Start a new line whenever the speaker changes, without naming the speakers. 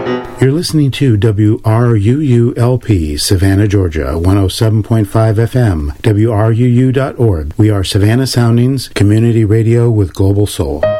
You're listening to WRUU-LP, Savannah, Georgia, 107.5 FM, WRUU.org. We are Savannah Soundings, community radio with global soul.